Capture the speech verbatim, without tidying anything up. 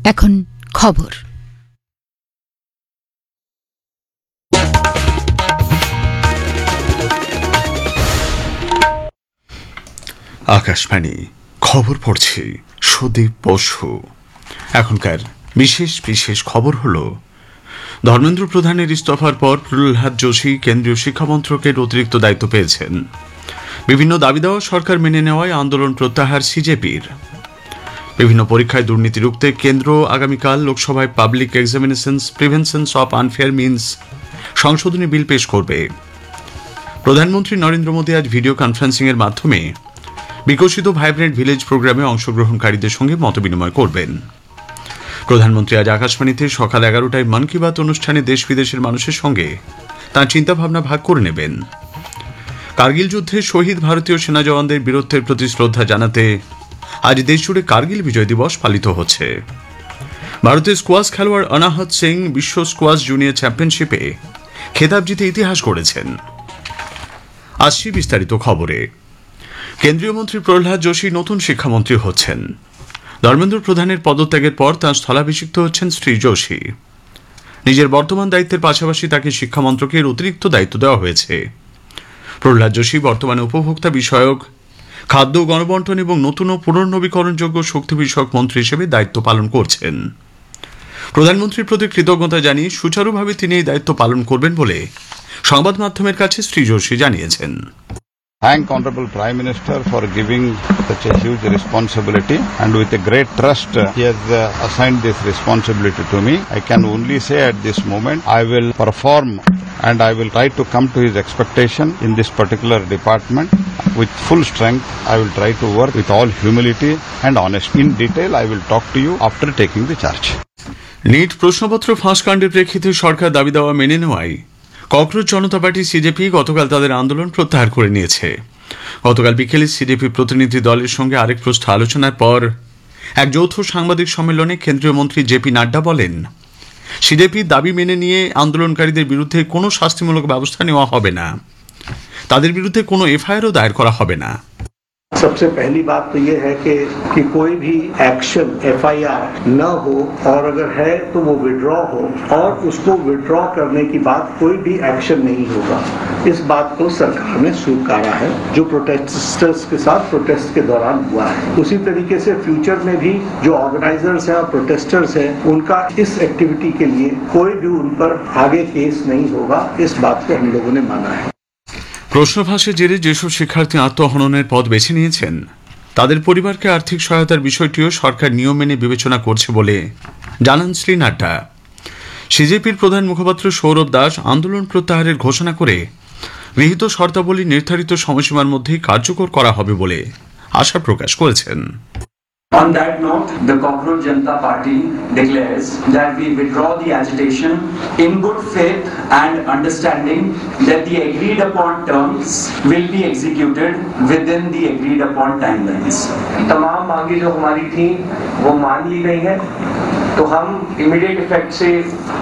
এখন খবর। আকাশবাণী খবর পড়ছি সুদীপ বসু। এখনকার বিশেষ বিশেষ খবর হল, ধর্মেন্দ্র প্রধানের ইস্তফার পর প্রহ্লাদ যোশী কেন্দ্রীয় শিক্ষামন্ত্রকের অতিরিক্ত দায়িত্ব পেয়েছেন। বিভিন্ন দাবি দেওয়া সরকার মেনে নেওয়ায় আন্দোলন প্রত্যাহার সিজেপির। বিভিন্ন পরীক্ষায় দুর্নীতি রুখতে কেন্দ্র আগামীকাল লোকসভায় public examinations প্রিভেনশনস of unfair means সংশোধনী বিল পেশ করবে। প্রধানমন্ত্রী নরেন্দ্র মোদী আজ ভিডিও কনফারেন্সিং এর মাধ্যমে বিকশিত ভাইব্রেন্ট ভিলেজ প্রোগ্রামে অংশগ্রহণকারীদের সঙ্গে মতবিনিময় করবেন। প্রধানমন্ত্রী আজ আকাশবাণীতে সকাল এগারোটায় মন কি বাত অনুষ্ঠানে দেশ বিদেশের মানুষের সঙ্গে তাঁর চিন্তাভাবনা ভাগ করে নেবেন। কার্গিল যুদ্ধে শহীদ ভারতীয় সেনা জওয়ানদের বীরত্বের প্রতি শ্রদ্ধা জানাতে আজ দেশজুড়ে কার্গিল বিজয় দিবস পালিত হচ্ছে। ভারতের স্কোয়াশ খেলোয়াড় অনাহত সিং বিশ্ব স্কোয়াশ জুনিয়র চ্যাম্পিয়নশিপে খেতাব জিতে ইতিহাস গড়েছেন। আসছি বিস্তারিত খবরে। কেন্দ্রীয় মন্ত্রী প্রহ্লাদ যোশী নতুন শিক্ষামন্ত্রী হচ্ছেন। ধর্মেন্দ্র প্রধানের পদত্যাগের পর তাঁর স্থলাভিষিক্ত হচ্ছেন শ্রী যোশী। নিজের বর্তমান দায়িত্বের পাশাপাশি তাকে শিক্ষামন্ত্রকের অতিরিক্ত দায়িত্ব দেওয়া হয়েছে। প্রহ্লাদ যোশী বর্তমানে উপভোক্তা বিষয়ক, খাদ্য, গণবন্টন এবং নতুন ও পুনর্নবীকরণযোগ্য শক্তি বিষয়ক মন্ত্রী হিসেবে দায়িত্ব পালন করছেন। প্রধানমন্ত্রীর প্রতি কৃতজ্ঞতা জানিয়ে সুচারুভাবে তিনি এই দায়িত্ব পালন করবেন বলে সংবাদ মাধ্যমের কাছে শ্রী যোশী জানিয়েছেন। Thank Honorable Prime Minister for giving such a huge responsibility, and with a great trust uh, he has uh, assigned this responsibility to me. I can only say at this moment I will perform and I will try to come to his expectation in this particular department with full strength. I will try to work with all humility and honesty. In detail I will talk to you after taking the charge. NEET প্রশ্নপত্র ফাঁস কাণ্ডের প্রেক্ষিতে সরকার দাবি দেওয়া মেনে নেওয়ায় cockroach জনতা party CJP গতকাল তাদের আন্দোলন প্রত্যাহার করে নিয়েছে। গতকাল বিকেলে সিজেপি প্রতিনিধি দলের সঙ্গে আরেক প্রস্থ আলোচনার পর এক যৌথ সাংবাদিক সম্মেলনে কেন্দ্রীয় মন্ত্রী জেপি নাড্ডা বলেন, সিজেপির দাবি মেনে নিয়ে আন্দোলনকারীদের বিরুদ্ধে কোনো শাস্তিমূলক ব্যবস্থা নেওয়া হবে না, তাদের বিরুদ্ধে কোনো এফআইআরও দায়ের করা হবে না। सबसे पहली बात तो ये है कि कि कोई भी एक्शन एफआईआर न हो, और अगर है तो वो विड्रॉ हो, और उसको विड्रॉ करने की बाद कोई भी एक्शन नहीं होगा। इस बात को सरकार ने स्वीकारा है, जो प्रोटेस्टर्स के साथ प्रोटेस्ट के दौरान हुआ है। उसी तरीके से फ्यूचर में भी जो ऑर्गेनाइजर्स हैं और प्रोटेस्टर्स हैं, उनका इस एक्टिविटी के लिए कोई भी उन पर आगे केस नहीं होगा। इस बात को हम लोगों ने माना है। প্রশ্ন ফাঁসের জেরে যেসব শিক্ষার্থী আত্মহননের পথ বেছে নিয়েছেন তাদের পরিবারকে আর্থিক সহায়তার বিষয়টিও সরকার নিয়ম মেনে বিবেচনা করছে বলে জানান শ্রী নাড্ডা। সিজেপির প্রধান মুখপাত্র সৌরভ দাস আন্দোলন প্রত্যাহারের ঘোষণা করে গৃহীত শর্তাবলী নির্ধারিত সময়সীমার মধ্যেই কার্যকর করা হবে বলে আশা প্রকাশ করেছেন। On that note, the Cockroach Janata Party declares that we withdraw the agitation in good faith and understanding that the agreed upon terms will be executed within the agreed upon timelines. तमाम मांगे जो हमारी थी वो मान ली गई हैं, तो हम इमीडिएट इफेक्ट से